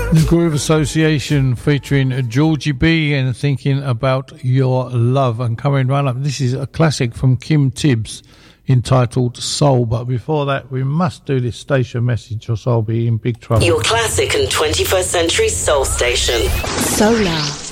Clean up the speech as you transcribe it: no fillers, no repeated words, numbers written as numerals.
The Groove Association featuring Georgie B and Thinking About Your Love. And coming right up, this is a classic from Kim Tibbs entitled Soul. But before that, we must do this station message or I'll be in big trouble. Your classic and 21st century soul station. Solar.